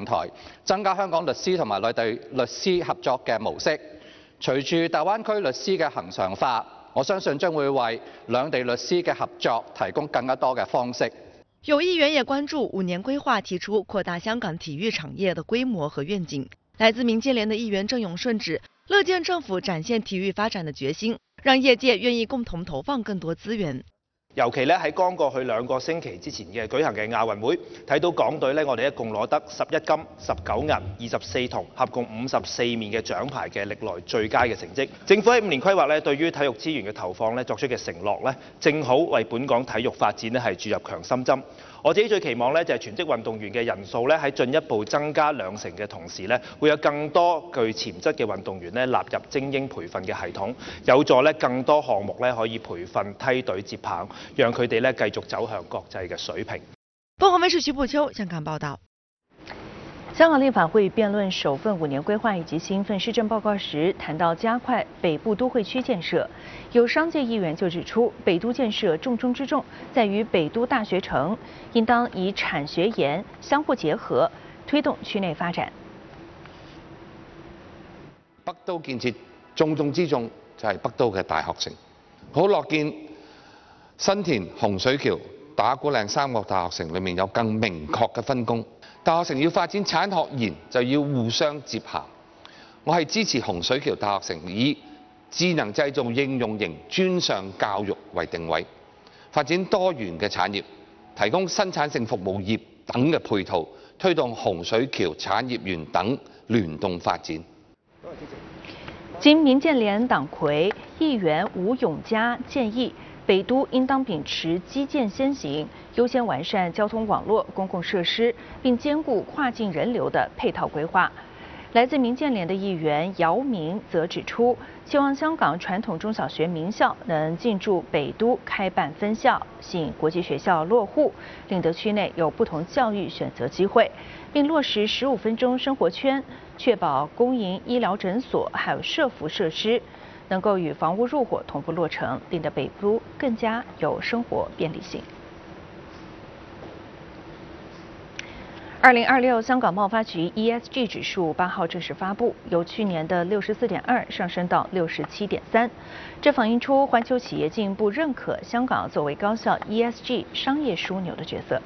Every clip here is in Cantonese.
平台，增加香港律師同埋內地律師合作嘅模式。隨住大灣區律師嘅恆常化，我相信將會為兩地律師嘅合作提供更加多嘅方式。 有議員也關注5年規劃提出擴大香港體育產業的規模和願景。來自民建聯的議員鄭永順指，樂見政府展現體育發展的決心，讓業界願意共同投放更多資源。 尤其咧喺剛過去2個星期之前嘅舉行嘅亞運會，睇到港隊咧，我哋一共攞得11金、19銀、24銅，合共54面嘅獎牌嘅歷來最佳嘅成績。政府喺5年規劃咧，對於體育資源嘅投放咧作出嘅承諾咧，正好為本港體育發展咧係注入強心針。我自己最期望咧就係全職運動員嘅人數咧喺進一步增加2成嘅同時咧，會有更多具潛質嘅運動員咧納入精英培訓嘅系統，有助咧更多項目咧可以培訓梯隊接棒，讓佢哋咧繼續走向國際嘅水平。 鳳凰衛視徐步秋香港報道。 香港立法會辯論首份5年規劃以及新份施政報告時，談到加快北部都會區建設。有商界議員就指出，北都建設重中之重在於北都大學城，應當以產學研相互結合，推動區內發展。 北都建設重中之重就係北都嘅大學城，好樂見新田、洪水橋、打鼓嶺3個大學城裏面有更明確嘅分工。大學城要發展產學研，就要互相接洽。我係支持洪水橋大學城以智能製造應用型專上教育為定位，發展多元嘅產業，提供生產性服務業等嘅配套，推動洪水橋產業園等聯動發展。 經民建聯黨魁議員吳永嘉建議，北都應當秉持基建先行，優先完善交通網絡、公共設施，並兼顧跨境人流的配套規劃。來自民建聯的議員姚明則指出，希望香港傳統中小學名校能進駐北都開辦分校，吸引國際學校落戶，令得區內有不同教育選擇機會，並落實15分鐘生活圈，確保公營醫療診所還有社福設施能夠與房屋入伙同步落成，令得北都更加有生活便利性。2026香港貿發局 ESG 指數8號正式發布，由去年的64.2上升到67.3，這反映出環球企業進一步認可香港作為高效 ESG 商業樞紐的角色。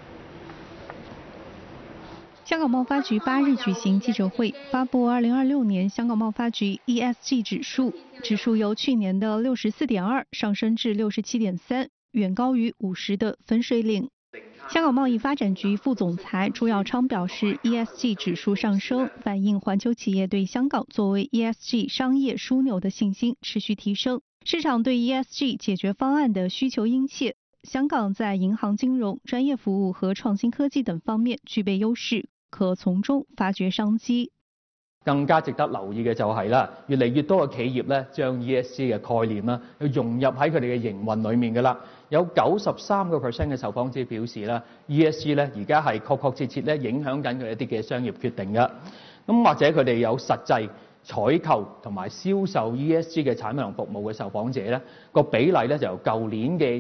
香港貿發局8日舉行記者會，發布2026年香港貿發局 ESG 指數由去年的64.2上升至67.3，遠高於50的分水嶺。香港貿易發展局副總裁朱耀昌表示 ，ESG 指數上升，反映環球企業對香港作為 ESG 商業樞紐的信心持續提升，市場對 ESG 解決方案的需求殷切。香港在銀行金融、專業服務和創新科技等方面具備優勢，可從中發掘商機。 更加值得留意嘅就係啦，越嚟越多嘅企業咧，將 ESG 嘅概念啦，去融入喺佢哋嘅營運裡面㗎啦。有93% 嘅受訪者表示啦 ，ESG 咧而家係確切咧影響緊佢一啲嘅商業決定㗎。咁或者佢哋有實際採購同埋銷售 ESG 嘅產品同服務嘅受訪者咧，個比例咧就由舊年嘅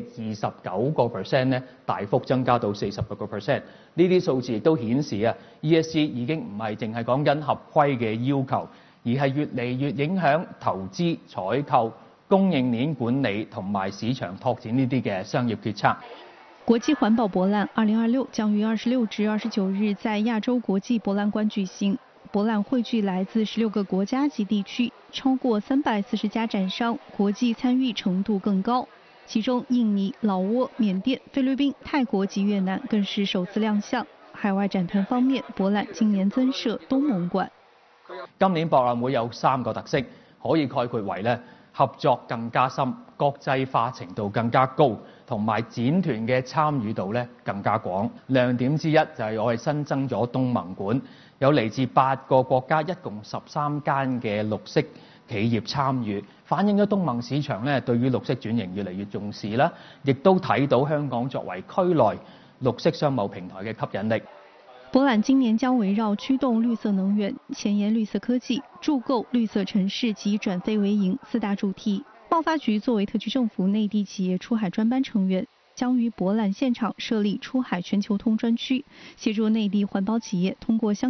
29% 咧大幅增加到40%。呢啲數字亦都顯示啊 ，ESG 已經唔係淨係講緊合規嘅要求，而係越嚟越影響投資、採購、供應鏈管理同埋市場拓展呢啲嘅商業決策。 國際環保博覽2026將於26至29日在亞洲國際博覽館舉行。博覽匯聚來自16個國家及地區，超過340家展商，國際參與程度更高。其中，印尼、老撾、緬甸、菲律賓、泰國及越南更是首次亮相。海外展團方面，博覽今年增設東盟館。 今年博覽會有3個特色，可以概括為咧合作更加深、國際化程度更加高，同埋展團嘅參與度咧更加廣。亮點之一就係我哋新增咗東盟館。有嚟自8個國家，一共13間嘅綠色企業參與，反映咗東盟市場咧對於綠色轉型越嚟越重視啦，亦都睇到香港作為區內綠色商貿平台嘅吸引力。 博覽今年將圍繞驅動綠色能源、前沿綠色科技、築構綠色城市及轉廢為盈4大主題。貿發局作為特區政府內地企業出海專班成員，將於博覽現場設立出海全球通專區，協助內地環保企業通過香